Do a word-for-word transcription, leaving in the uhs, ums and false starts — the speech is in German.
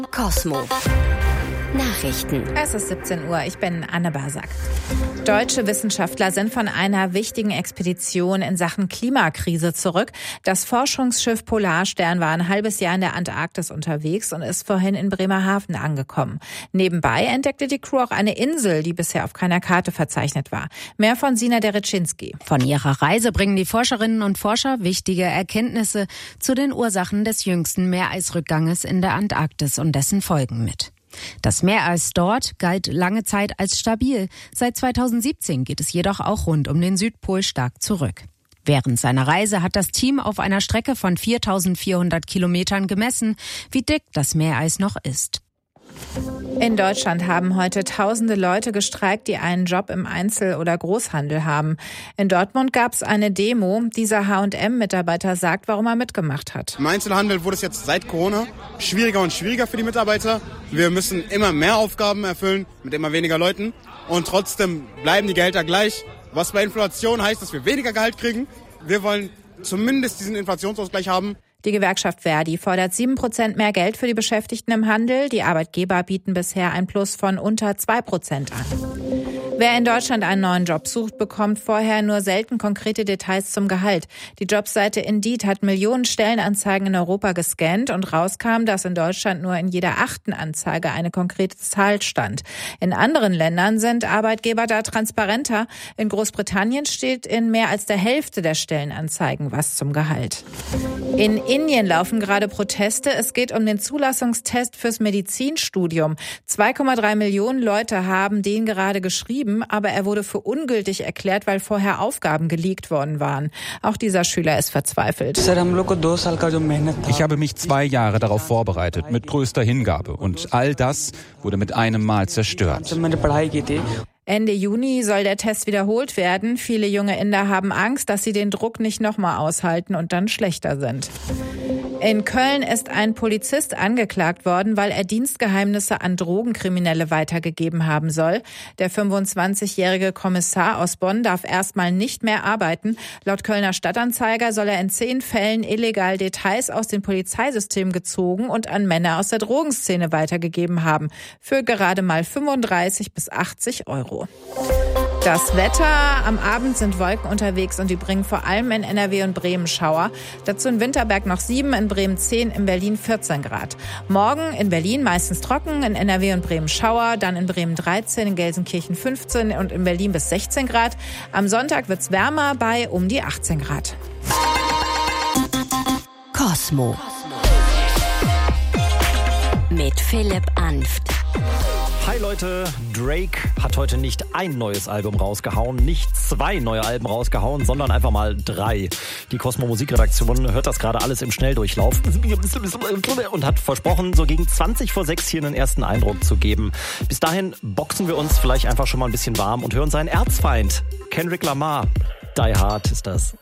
Kosmo. Nachrichten. Es ist siebzehn Uhr, ich bin Anne Basak. Deutsche Wissenschaftler sind von einer wichtigen Expedition in Sachen Klimakrise zurück. Das Forschungsschiff Polarstern war ein halbes Jahr in der Antarktis unterwegs und ist vorhin in Bremerhaven angekommen. Nebenbei entdeckte die Crew auch eine Insel, die bisher auf keiner Karte verzeichnet war. Mehr von Sina Dereczynski. Von ihrer Reise bringen die Forscherinnen und Forscher wichtige Erkenntnisse zu den Ursachen des jüngsten Meereisrückganges in der Antarktis und dessen Folgen mit. Das Meereis dort galt lange Zeit als stabil. Seit zweitausendsiebzehn geht es jedoch auch rund um den Südpol stark zurück. Während seiner Reise hat das Team auf einer Strecke von viertausendvierhundert Kilometern gemessen, wie dick das Meereis noch ist. In Deutschland haben heute tausende Leute gestreikt, die einen Job im Einzel- oder Großhandel haben. In Dortmund gab es eine Demo. Dieser H und M-Mitarbeiter sagt, warum er mitgemacht hat. Im Einzelhandel wurde es jetzt seit Corona schwieriger und schwieriger für die Mitarbeiter. Wir müssen immer mehr Aufgaben erfüllen mit immer weniger Leuten. Und trotzdem bleiben die Gehälter gleich. Was bei Inflation heißt, dass wir weniger Gehalt kriegen. Wir wollen zumindest diesen Inflationsausgleich haben. Die Gewerkschaft Verdi fordert sieben Prozent mehr Geld für die Beschäftigten im Handel. Die Arbeitgeber bieten bisher ein Plus von unter zwei Prozent an. Wer in Deutschland einen neuen Job sucht, bekommt vorher nur selten konkrete Details zum Gehalt. Die Jobseite Indeed hat Millionen Stellenanzeigen in Europa gescannt und rauskam, dass in Deutschland nur in jeder achten Anzeige eine konkrete Zahl stand. In anderen Ländern sind Arbeitgeber da transparenter. In Großbritannien steht in mehr als der Hälfte der Stellenanzeigen was zum Gehalt. In Indien laufen gerade Proteste. Es geht um den Zulassungstest fürs Medizinstudium. zwei Komma drei Millionen Leute haben den gerade geschrieben, aber er wurde für ungültig erklärt, weil vorher Aufgaben geleakt worden waren. Auch dieser Schüler ist verzweifelt. Ich habe mich zwei Jahre darauf vorbereitet, mit größter Hingabe. Und all das wurde mit einem Mal zerstört. Ende Juni soll der Test wiederholt werden. Viele junge Inder haben Angst, dass sie den Druck nicht nochmal aushalten und dann schlechter sind. In Köln ist ein Polizist angeklagt worden, weil er Dienstgeheimnisse an Drogenkriminelle weitergegeben haben soll. Der fünfundzwanzigjährige Kommissar aus Bonn darf erstmal nicht mehr arbeiten. Laut Kölner Stadtanzeiger soll er in zehn Fällen illegal Details aus dem Polizeisystem gezogen und an Männer aus der Drogenszene weitergegeben haben. Für gerade mal fünfunddreißig bis achtzig Euro. Das Wetter, am Abend sind Wolken unterwegs und die bringen vor allem in N R W und Bremen Schauer. Dazu in Winterberg noch sieben, in Bremen zehn, in Berlin vierzehn Grad. Morgen in Berlin meistens trocken, in N R W und Bremen Schauer, dann in Bremen dreizehn, in Gelsenkirchen fünfzehn und in Berlin bis sechzehn Grad. Am Sonntag wird's wärmer bei um die achtzehn Grad. Kosmo. Mit Philipp Anft. Hi Leute, Drake hat heute nicht ein neues Album rausgehauen, nicht zwei neue Alben rausgehauen, sondern einfach mal drei. Die Kosmo Musikredaktion hört das gerade alles im Schnelldurchlauf und hat versprochen, so gegen zwanzig vor sechs hier einen ersten Eindruck zu geben. Bis dahin boxen wir uns vielleicht einfach schon mal ein bisschen warm und hören seinen Erzfeind, Kendrick Lamar. Die Hard ist das.